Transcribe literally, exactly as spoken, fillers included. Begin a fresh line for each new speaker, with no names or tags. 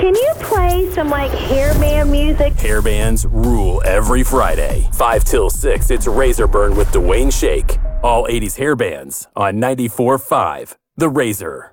Can you play some, like, hairband music?
Hairbands rule every Friday. five till six, it's Razor Burn with Dwayne Shake. All eighties hairbands on ninety-four point five The Razor.